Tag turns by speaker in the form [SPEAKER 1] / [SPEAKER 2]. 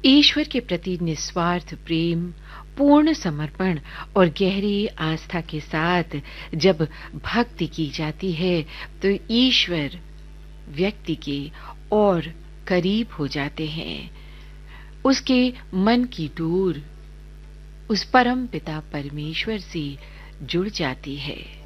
[SPEAKER 1] ईश्वर के प्रति निस्वार्थ प्रेम, पूर्ण समर्पण और गहरी आस्था के साथ जब भक्ति की जाती है तो ईश्वर व्यक्ति के और करीब हो जाते हैं। उसके मन की डोर उस परम पिता परमेश्वर से जुड़ जाती है।